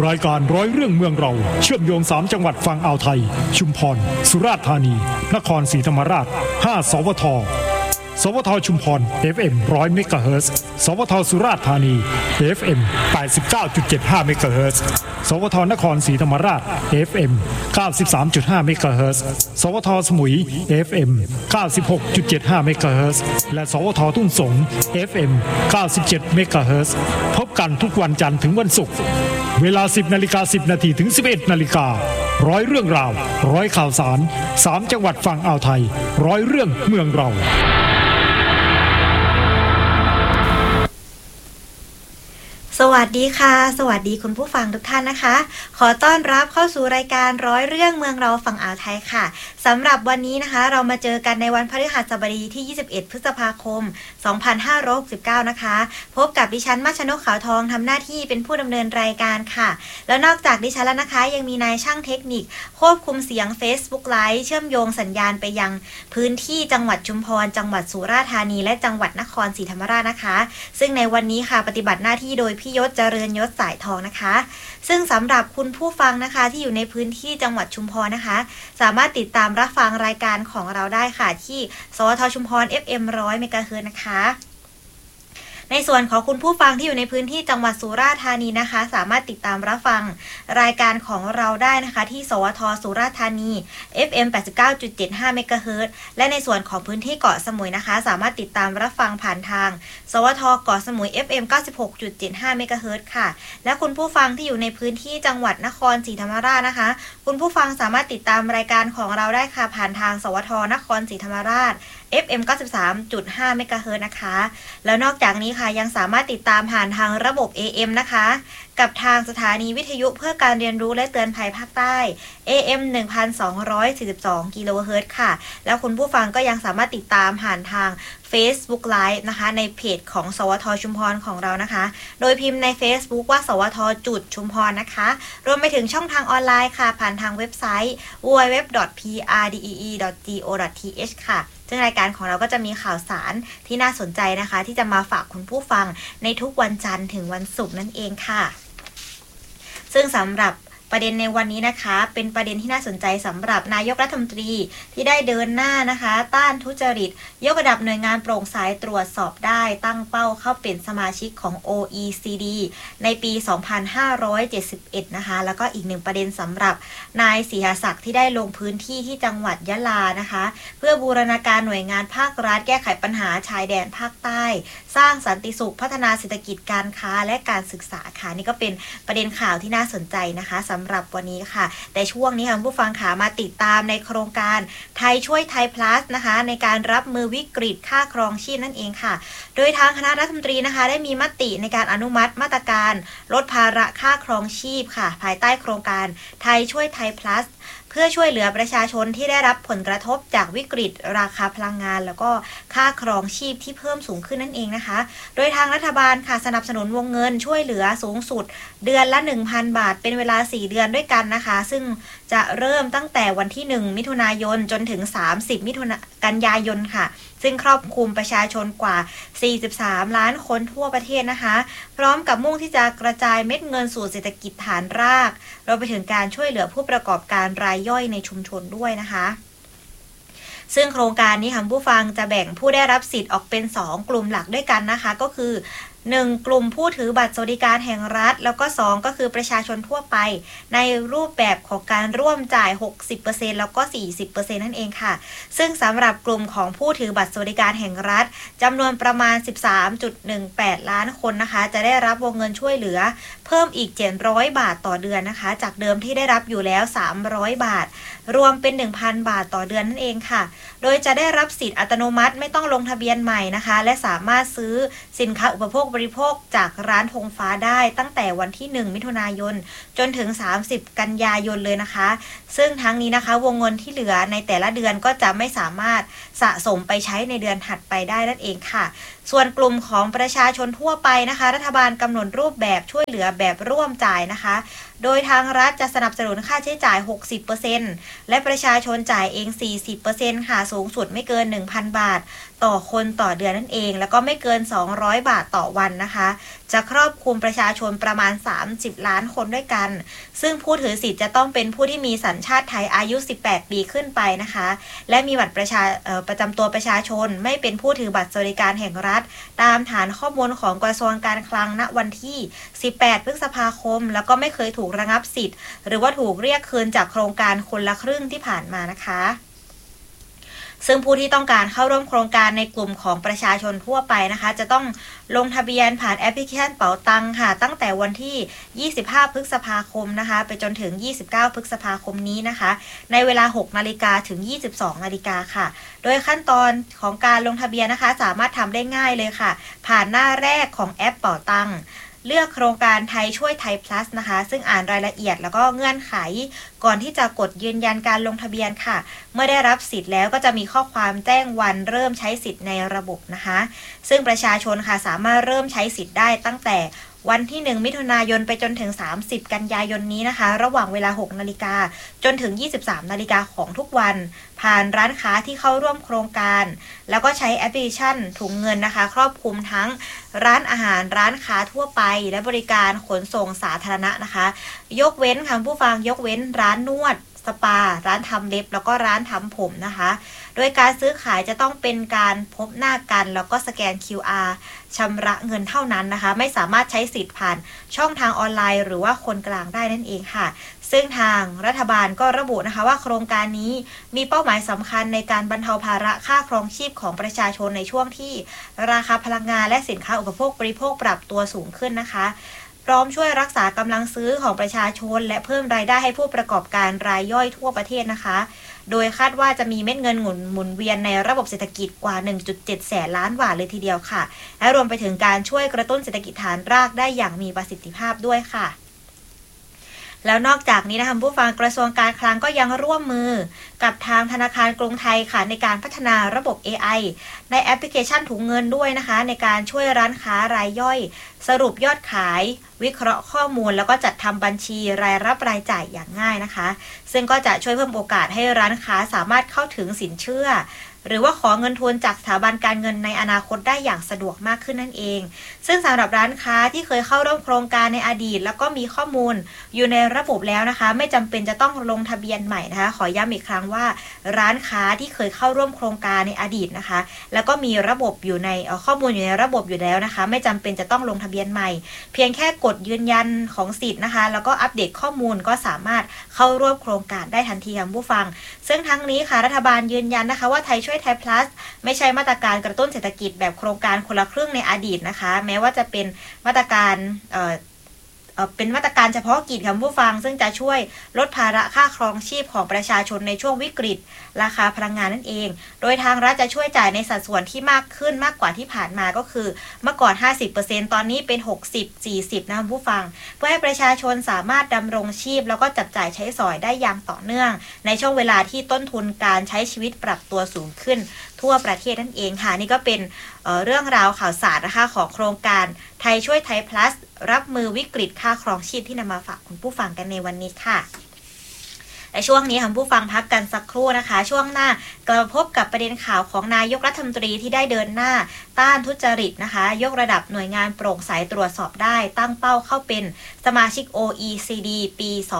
รายการร้อยเรื่องเมืองเราเชื่อมโยง3จังหวัดฝั่งอ่าวไทยชุมพรสุราษฎร์ธานีนครศรีธรรมราช5สวทสวทชุมพร FM 100 เมกะเฮิรตซ์สวทสุราษฎร์ธานี FM 89.75 เมกะเฮิรตซ์สวทนครศรีธรรมราช FM 93.5 เมกะเฮิรตซ์สวทสมุย FM 96.75 เมกะเฮิรตซ์และสวททุ่งสง FM 97 เมกะเฮิรตซ์พบกันทุกวันจันทร์ถึงวันศุกร์เวลา 10:10 นถึง 11:00 นร้อยเรื่องราวร้อยข่าวสาร3จังหวัดฝั่งอ่าวไทยร้อยเรื่องเมืองเราสวัสดีค่ะสวัสดีคุณผู้ฟังทุกท่านนะคะขอต้อนรับเข้าสู่รายการร้อยเรื่องเมืองเราฝั่งอ่าวไทยค่ะสำหรับวันนี้นะคะเรามาเจอกันในวันพฤหัสบดีที่21พฤษภาคม2569นะคะพบกับดิฉันมัชนกขาวทองทำหน้าที่เป็นผู้ดำเนินรายการค่ะแล้วนอกจากดิฉันแล้วนะคะยังมีนายช่างเทคนิคควบคุมเสียง Facebook Live เชื่อมโยงสัญญาณไปยังพื้นที่จังหวัดชุมพรจังหวัดสุราษฎร์ธานีและจังหวัดนครศรีธรรมราชนะคะซึ่งในวันนี้ค่ะปฏิบัติหน้าที่โดยพี่ยศเจริญยศสายทองนะคะซึ่งสำหรับคุณผู้ฟังนะคะที่อยู่ในพื้นที่จังหวัดชุมพรนะคะสามารถติดตามรับฟังรายการของเราได้ค่ะที่สวทชุมพร FM 100 เมกะเฮิรตซ์นะคะในส่วนของคุณผู้ฟังที่อยู่ในพื้นที่จังหวัดสุราษฎร์ธานีนะคะสามารถติดตามรับฟังรายการของเราได้นะคะที่สวทสุราษฎร์ธานี FM 89.75 เมกะเฮิรตซ์และในส่วนของพื้นที่เกาะสมุยนะคะสามารถติดตามรับฟังผ่านทางสวทเกาะสมุย FM 96.75 เมกะเฮิรตซ์ค่ะและคุณผู้ฟังที่อยู่ในพื้นที่จังหวัดนครศรีธรรมราชนะคะคุณผู้ฟังสามารถติดตามรายการของเราได้ค่ะผ่านทางสวทนครศรีธรรมราชFM 93.5 เมกะเฮิรตซ์นะคะแล้วนอกจากนี้ค่ะยังสามารถติดตามผ่านทางระบบ AM นะคะกับทางสถานีวิทยุเพื่อการเรียนรู้และเตือนภัยภาคใต้ AM 1,242 กิโลเฮิรตซ์ค่ะแล้วคุณผู้ฟังก็ยังสามารถติดตามผ่านทาง Facebook Live นะคะในเพจของสวทชุมพรของเรานะคะโดยพิมพ์ใน Facebook ว่าสวทจุดชุมพรนะคะรวมไปถึงช่องทางออนไลน์ค่ะผ่านทางเว็บไซต์ www.prdee.go.th ค่ะซึ่งรายการของเราก็จะมีข่าวสารที่น่าสนใจนะคะที่จะมาฝากคุณผู้ฟังในทุกวันจันทร์ถึงวันศุกร์นั่นเองค่ะซึ่งสำหรับประเด็นในวันนี้นะคะเป็นประเด็นที่น่าสนใจสำหรับนายกรัฐมนตรีที่ได้เดินหน้านะคะต้านทุจริตยกระดับหน่วยงานโปร่งใสตรวจสอบได้ตั้งเป้าเข้าเป็นสมาชิกของ OECD ในปี 2571 นะคะแล้วก็อีกหนึ่งประเด็นสำหรับนายศรีหศักดิ์ที่ได้ลงพื้นที่ที่จังหวัดยะลานะคะเพื่อบูรณาการหน่วยงานภาครัฐแก้ไขปัญหาชายแดนภาคใต้สร้างสันติสุขพัฒนาเศรษฐกิจการค้าและการศึกษาค่ะนี่ก็เป็นประเด็นข่าวที่น่าสนใจนะคะสำหรับวันนี้ค่ะแต่ช่วงนี้ค่ะผู้ฟังขามาติดตามในโครงการไทยช่วยไทย plus นะคะในการรับมือวิกฤตค่าครองชีพนั่นเองค่ะโดยทางคณะรัฐมนตรีนะคะได้มีมติในการอนุมัติมาตรการลดภาระค่าครองชีพค่ะภายใต้โครงการไทยช่วยไทย plusเพื่อช่วยเหลือประชาชนที่ได้รับผลกระทบจากวิกฤตราคาพลังงานแล้วก็ค่าครองชีพที่เพิ่มสูงขึ้นนั่นเองนะคะโดยทางรัฐบาลค่ะสนับสนุนวงเงินช่วยเหลือสูงสุดเดือนละ 1,000 บาทเป็นเวลา4เดือนด้วยกันนะคะซึ่งจะเริ่มตั้งแต่วันที่1มิถุนายนจนถึง30กันยายนค่ะซึ่งครอบคลุมประชาชนกว่า43ล้านคนทั่วประเทศนะคะพร้อมกับมุ่งที่จะกระจายเม็ดเงินสู่เศรษฐกิจฐานรากรวมไปถึงการช่วยเหลือผู้ประกอบการรายย่อยในชุมชนด้วยนะคะซึ่งโครงการนี้ค่ะผู้ฟังจะแบ่งผู้ได้รับสิทธิ์ออกเป็น2กลุ่มหลักด้วยกันนะคะก็คือ1กลุ่มผู้ถือบัตรสวัสดิการแห่งรัฐแล้วก็2ก็คือประชาชนทั่วไปในรูปแบบของการร่วมจ่าย 60% แล้วก็ 40% นั่นเองค่ะซึ่งสำหรับกลุ่มของผู้ถือบัตรสวัสดิการแห่งรัฐจำนวนประมาณ 13.18 ล้านคนนะคะจะได้รับวงเงินช่วยเหลือเพิ่มอีก700 บาทต่อเดือนนะคะจากเดิมที่ได้รับอยู่แล้ว300 บาทรวมเป็น 1,000 บาทต่อเดือนนั่นเองค่ะโดยจะได้รับสิทธิ์อัตโนมัติไม่ต้องลงทะเบียนใหม่นะคะและสามารถซื้อสินค้าอุปโภคบริโภคจากร้านธงฟ้าได้ตั้งแต่วันที่1มิถุนายนจนถึง30กันยายนเลยนะคะซึ่งทั้งนี้นะคะวงเงินที่เหลือในแต่ละเดือนก็จะไม่สามารถสะสมไปใช้ในเดือนถัดไปได้นั่นเองค่ะส่วนกลุ่มของประชาชนทั่วไปนะคะรัฐบาลกำหนดรูปแบบช่วยเหลือแบบร่วมจ่ายนะคะโดยทางรัฐจะสนับสนุนค่าใช้จ่าย 60% และประชาชนจ่ายเอง 40% ค่ะสูงสุดไม่เกิน 1,000 บาทต่อคนต่อเดือนนั่นเองแล้วก็ไม่เกิน200 บาทต่อวันนะคะจะครอบคลุมประชาชนประมาณ30 ล้านคนด้วยกันซึ่งผู้ถือสิทธิ์จะต้องเป็นผู้ที่มีสัญชาติไทยอายุ18 ปีขึ้นไปนะคะและมีบัตรประจำตัวประชาชนไม่เป็นผู้ถือบัตรสวัสดิการแห่งรัฐตามฐานข้อมูลของกระทรวงการคลังณวันที่18 พฤษภาคมแล้วก็ไม่เคยถูกระงับสิทธิ์หรือว่าถูกเรียกคืนจากโครงการคนละครึ่งที่ผ่านมานะคะซึ่งผู้ที่ต้องการเข้าร่วมโครงการในกลุ่มของประชาชนทั่วไปนะคะจะต้องลงทะเบียนผ่านแอปพลิเคชันเป๋าตังค่ะตั้งแต่วันที่25 พฤษภาคมนะคะไปจนถึง29 พฤษภาคมนี้นะคะในเวลา 6 นาฬิกาถึง 22 นาฬิกาค่ะโดยขั้นตอนของการลงทะเบียนนะคะสามารถทำได้ง่ายเลยค่ะผ่านหน้าแรกของแอปเป๋าตังเลือกโครงการไทยช่วยไทย plus นะคะซึ่งอ่านรายละเอียดแล้วก็เงื่อนไขก่อนที่จะกดยืนยันการลงทะเบียนค่ะเมื่อได้รับสิทธิ์แล้วก็จะมีข้อความแจ้งวันเริ่มใช้สิทธิ์ในระบบนะคะซึ่งประชาชนค่ะสามารถเริ่มใช้สิทธิ์ได้ตั้งแต่วันที่1 มิถุนายนไปจนถึง30 กันยายนนี้นะคะระหว่างเวลา 6 นาฬิกาจนถึง23 นาฬิกาของทุกวันผ่านร้านค้าที่เข้าร่วมโครงการแล้วก็ใช้แอปพลิเคชันถุงเงินนะคะครอบคลุมทั้งร้านอาหารร้านค้าทั่วไปและบริการขนส่งสาธารณะนะคะยกเว้นค่ะผู้ฟังยกเว้นร้านนวดสปาร้านทำเล็บแล้วก็ร้านทำผมนะคะโดยการซื้อขายจะต้องเป็นการพบหน้ากันแล้วก็สแกน QR ชำระเงินเท่านั้นนะคะไม่สามารถใช้สิทธิ์ผ่านช่องทางออนไลน์หรือว่าคนกลางได้นั่นเองค่ะซึ่งทางรัฐบาลก็ระบุนะคะว่าโครงการนี้มีเป้าหมายสำคัญในการบรรเทาภาระค่าครองชีพของประชาชนในช่วงที่ราคาพลังงานและสินค้าอุปโภคบริโภคปรับตัวสูงขึ้นนะคะพร้อมช่วยรักษากำลังซื้อของประชาชนและเพิ่มรายได้ให้ผู้ประกอบการรายย่อยทั่วประเทศนะคะโดยคาดว่าจะมีเม็ดเงินหมุนเวียนในระบบเศรษฐกิจกว่า 1.7 แสนล้านบาทเลยทีเดียวค่ะและรวมไปถึงการช่วยกระตุ้นเศรษฐกิจฐานรากได้อย่างมีประสิทธิภาพด้วยค่ะแล้วนอกจากนี้นะคะผู้ฟังกระทรวงการคลังก็ยังร่วมมือกับทางธนาคารกรุงไทยค่ะในการพัฒนาระบบ AI ในแอปพลิเคชันถุงเงินด้วยนะคะในการช่วยร้านค้ารายย่อยสรุปยอดขายวิเคราะห์ข้อมูลแล้วก็จัดทำบัญชีรายรับรายจ่ายอย่างง่ายนะคะซึ่งก็จะช่วยเพิ่มโอกาสให้ร้านค้าสามารถเข้าถึงสินเชื่อหรือว่าขอเงินทุนจากสถาบันการเงินในอนาคตได้อย่างสะดวกมากขึ้นนั่นเองซึ่งสำหรับร้านค้าที่เคยเข้าร่วมโครงการในอดีตแล้วก็มีข้อมูลอยู่ในระบบแล้วนะคะไม่จำเป็นจะต้องลงทะเบียนใหม่นะคะขอย้ำอีกครั้งว่าร้านค้าที่เคยเข้าร่วมโครงการในอดีตนะคะแล้วก็มีระบบอยู่ในข้อมูลอยู่ในระบบอยู่แล้วนะคะไม่จำเป็นจะต้องลงทะเบียนใหม่เพียงแค่กดยืนยันของสิทธิ์นะคะแล้วก็อัปเดตข้อมูลก็สามารถเข้าร่วมโครงการได้ทันทีค่ะผู้ฟังซึ่งทั้งนี้ค่ะรัฐบาลยืนยันนะคะว่าไทยช่วยไทย plus ไม่ใช่มาตรการกระตุ้นเศรษฐกิจแบบโครงการคนละครึ่งในอดีตนะคะแม้ว่าจะเป็นมาตรการเป็นมาตรการเฉพาะกิจค่ะผู้ฟังซึ่งจะช่วยลดภาระค่าครองชีพของประชาชนในช่วงวิกฤตราคาพลังงานนั่นเองโดยทางรัฐจะช่วยจ่ายในสัดส่วนที่มากขึ้นมากกว่าที่ผ่านมาก็คือเมื่อก่อน 50% ตอนนี้เป็น 60-40 นะผู้ฟังเพื่อให้ประชาชนสามารถดำรงชีพแล้วก็จับจ่ายใช้สอยได้อย่างต่อเนื่องในช่วงเวลาที่ต้นทุนการใช้ชีวิตปรับตัวสูงขึ้นทั่วประเทศนั่นเองค่ะนี่ก็เป็นเรื่องราวข่าวสารนะคะของโครงการไทยช่วยไทย plus รับมือวิกฤตค่าครองชีพที่นำมาฝากคุณผู้ฟังกันในวันนี้ค่ะและช่วงนี้คุณผู้ฟังพักกันสักครู่นะคะช่วงหน้ากลับมาพบกับประเด็นข่าวของนายกรัฐมนตรีที่ได้เดินหน้าต้านทุจริตนะคะยกระดับหน่วยงานโปร่งใสตรวจสอบได้ตั้งเป้าเข้าเป็นสมาชิก OECD ปี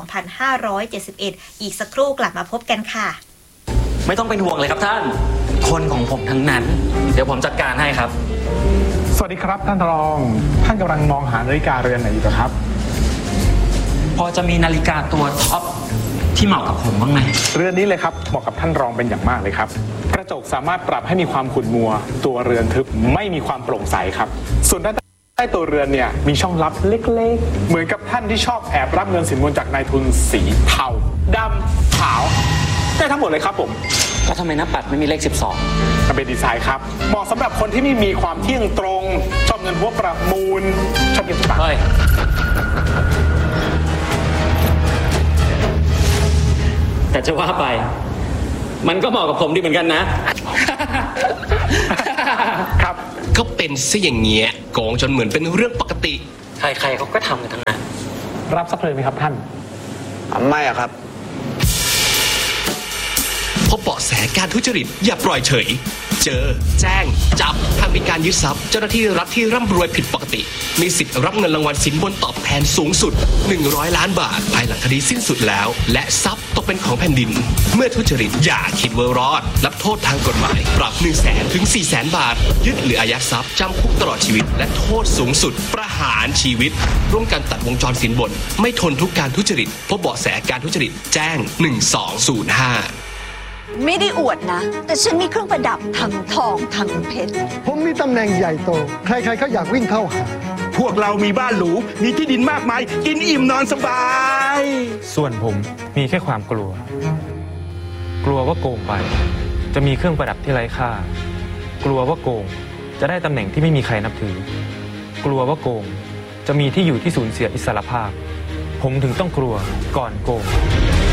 2571อีกสักครู่กลับมาพบกันค่ะไม่ต้องเป็นห่วงเลยครับท่านคนของผมทั้งนั้นเดี๋ยวผมจัดการให้ครับสวัสดีครับท่านรองท่านกำลังมองหานาฬิกาเรือนไหนอยู่ครับพอจะมีนาฬิกาตัวท็อปที่เหมาะกับผมบ้างไหมเรือนนี้เลยครับเหมาะกับท่านรองเป็นอย่างมากเลยครับกระจกสามารถปรับให้มีความขุ่นมัวตัวเรือนทึบไม่มีความโปร่งใสครับส่วนด้านใต้ตัวเรือนเนี่ยมีช่องลับเล็กๆเหมือนกับท่านที่ชอบแอบรับเงินสินบนจากนายทุนสีเทาดำขาวได้ทั้งหมดเลยครับผมแล้วทำไมหน้าปัดไม่มีเลข 12 มันเป็นดีไซน์ครับเหมาะสำหรับคนที่ไม่มีความเที่ยงตรงชอบเงินพวกประมูลชอบเงินต่างแต่จะว่าไปมันก็เหมาะกับผมดีเหมือนกันนะครับก็เป็นซะอย่างเงี้ยโกงจนเหมือนเป็นเรื่องปกติใครๆเขาก็ทำกันทั้งนั้นรับสักเพลงไหมครับท่านไม่อะครับพบเบาะแสการทุจริตอย่าปล่อยเฉยเจอแจ้งจับหากมีการยึดทรัพย์เจ้าหน้าที่รัฐที่ร่ำรวยผิดปกติมีสิทธิ์รับเงินรางวัลสินบนตอบแทนสูงสุด100 ล้านบาทภายหลังคดีสิ้นสุดแล้วและทรัพย์ตกเป็นของแผ่นดินเมื่อทุจริตอย่าคิดว่ารอดรับโทษทางกฎหมายปรับ 100,000 ถึง 400,000 บาทยึดหรืออายัดทรัพย์จำคุกตลอดชีวิตและโทษสูงสุดประหารชีวิตร่วมกันตัดวงจรสินบนไม่ทนทุกการทุจริตพบเบาะแสการทุจริตแจ้ง1205 ไม่ได้อวดนะแต่ฉันมีเครื่องประดับทั้งทองทั้งเพชรผมมีตำแหน่งใหญ่โตใครๆก็อยากวิ่งเข้าหาพวกเรามีบ้านหรูมีที่ดินมากมายกินอิ่มนอนสบายส่วนผมมีแค่ความกลัวว่าโกงไปจะมีเครื่องประดับที่ไร้ค่ากลัวว่าโกงจะได้ตำแหน่งที่ไม่มีใครนับถือกลัวว่าโกงจะมีที่อยู่ที่สูญเสียอิสรภาพผมถึงต้องกลัวก่อนโกง